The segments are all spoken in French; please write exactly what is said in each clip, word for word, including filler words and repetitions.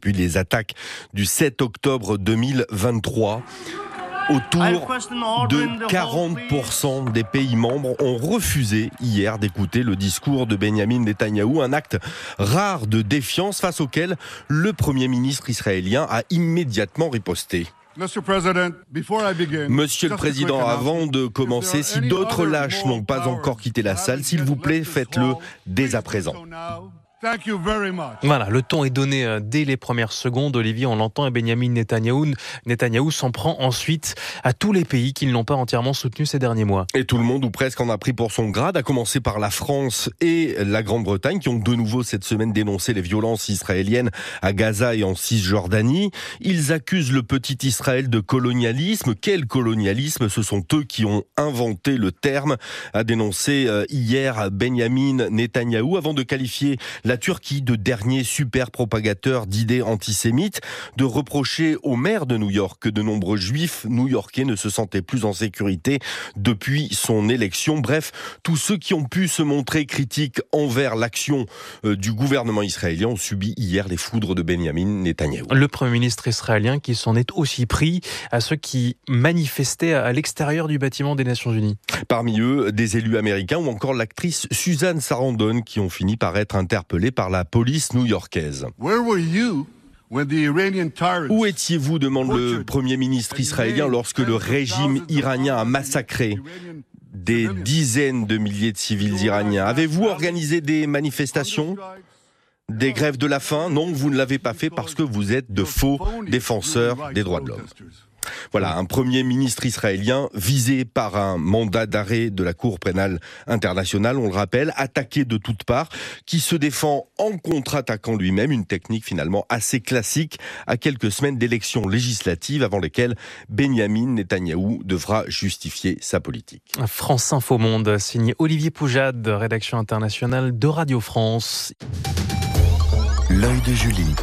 depuis les attaques du sept octobre deux mille vingt-trois. Autour de quarante pour cent des pays membres ont refusé hier d'écouter le discours de Benyamin Netanyahou, un acte rare de défiance face auquel le Premier ministre israélien a immédiatement riposté. Monsieur le Président, avant de commencer, si d'autres lâches n'ont pas encore quitté la salle, s'il vous plaît, faites-le dès à présent. Voilà, le ton est donné dès les premières secondes. Olivier, on l'entend, et Benyamin Netanyahou, Netanyahou s'en prend ensuite à tous les pays qui ne l'ont pas entièrement soutenu ces derniers mois. Et tout le monde, ou presque, en a pris pour son grade, à commencer par la France et la Grande-Bretagne, qui ont de nouveau cette semaine dénoncé les violences israéliennes à Gaza et en Cisjordanie. Ils accusent le petit Israël de colonialisme. Quel colonialisme ? Ce sont eux qui ont inventé le terme, a dénoncé hier Benyamin Netanyahou, avant de qualifier la Turquie de dernier super propagateur d'idées antisémites, de reprocher au maire de New York que de nombreux juifs new-yorkais ne se sentaient plus en sécurité depuis son élection. Bref, tous ceux qui ont pu se montrer critiques envers l'action du gouvernement israélien ont subi hier les foudres de Benyamin Netanyahou. Le Premier ministre israélien qui s'en est aussi pris à ceux qui manifestaient à l'extérieur du bâtiment des Nations Unies. Parmi eux, des élus américains ou encore l'actrice Susan Sarandon qui ont fini par être interpellés par la police new-yorkaise. Où étiez-vous, demande le Premier ministre israélien, lorsque le régime iranien a massacré des dizaines de milliers de civils iraniens? Avez-vous organisé des manifestations ? Des grèves de la faim? Non, vous ne l'avez pas fait parce que vous êtes de faux défenseurs des droits de l'homme. Voilà, un Premier ministre israélien visé par un mandat d'arrêt de la Cour pénale internationale, on le rappelle, attaqué de toutes parts, qui se défend en contre-attaquant lui-même, une technique finalement assez classique à quelques semaines d'élections législatives avant lesquelles Benyamin Netanyahou devra justifier sa politique. France Info Monde, signé Olivier Poujade, rédaction internationale de Radio France. L'œil de Julie.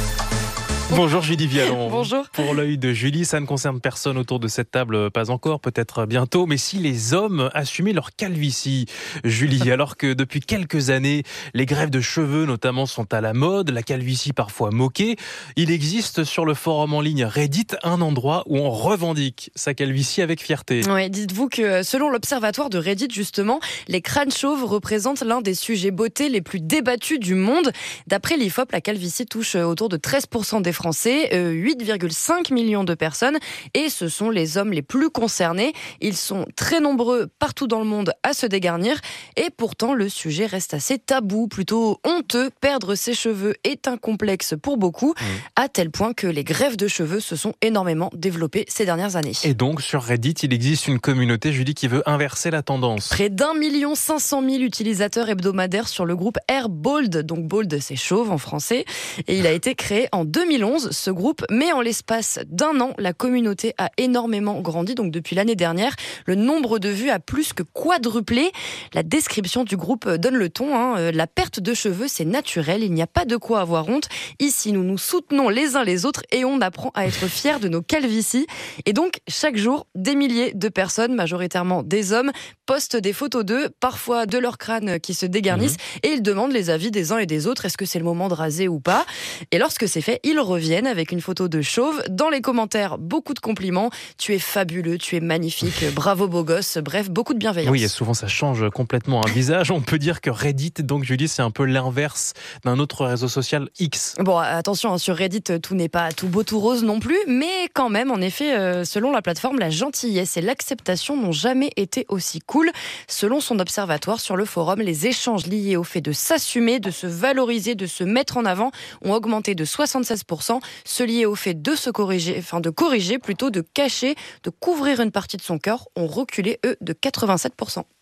Bonjour Julie Vialon. Bonjour. Pour l'œil de Julie, ça ne concerne personne autour de cette table, pas encore, peut-être bientôt, mais si les hommes assumaient leur calvitie, Julie, alors que depuis quelques années, les greffes de cheveux notamment sont à la mode, la calvitie parfois moquée, il existe sur le forum en ligne Reddit un endroit où on revendique sa calvitie avec fierté. Oui, dites-vous que selon l'observatoire de Reddit justement, les crânes chauves représentent l'un des sujets beauté les plus débattus du monde. D'après l'I F O P, la calvitie touche autour de treize pour cent des Français, huit virgule cinq millions de personnes, et ce sont les hommes les plus concernés. Ils sont très nombreux partout dans le monde à se dégarnir, et pourtant le sujet reste assez tabou, plutôt honteux. Perdre ses cheveux est un complexe pour beaucoup, mmh. à tel point que les greffes de cheveux se sont énormément développées ces dernières années. Et donc sur Reddit, il existe une communauté, Julie, qui veut inverser la tendance. Près d'un million cinq cent mille utilisateurs hebdomadaires sur le groupe Hair Bald, donc Bald c'est chauve en français, et il a été créé en deux mille onze. Ce groupe, mais en l'espace d'un an, la communauté a énormément grandi. Donc depuis l'année dernière, le nombre de vues a plus que quadruplé. La description du groupe donne le ton. Hein. La perte de cheveux, c'est naturel. Il n'y a pas de quoi avoir honte. Ici, nous nous soutenons les uns les autres et on apprend à être fiers de nos calvities. Et donc, chaque jour, des milliers de personnes, majoritairement des hommes, postent des photos d'eux, parfois de leur crâne qui se dégarnissent, mmh. et ils demandent les avis des uns et des autres. Est-ce que c'est le moment de raser ou pas ? Et lorsque c'est fait, ils reviennent avec une photo de chauve. Dans les commentaires, beaucoup de compliments. Tu es fabuleux, tu es magnifique, bravo beau gosse. Bref, beaucoup de bienveillance. Oui, et souvent ça change complètement un visage. On peut dire que Reddit, donc Julie, c'est un peu l'inverse d'un autre réseau social X. Bon, attention, hein, sur Reddit, tout n'est pas tout beau, tout rose non plus, mais quand même, en effet, euh, selon la plateforme, la gentillesse et l'acceptation n'ont jamais été aussi cool. Selon son observatoire sur le forum, les échanges liés au fait de s'assumer, de se valoriser, de se mettre en avant ont augmenté de soixante-seize pour cent. Ceux liés au fait de se corriger, enfin de corriger, plutôt de cacher, de couvrir une partie de son corps, ont reculé, eux, de quatre-vingt-sept pour cent.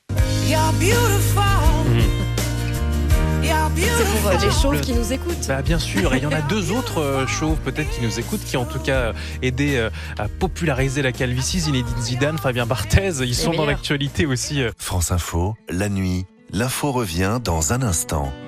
Mmh. C'est pour euh, les chauves qui nous écoutent. Bah, bien sûr, et il y en a deux autres euh, chauves peut-être qui nous écoutent, qui en tout cas aidé euh, à populariser la calvitie. Zinedine Zidane, Fabien Barthez, ils sont dans l'actualité aussi. France Info, la nuit, l'info revient dans un instant.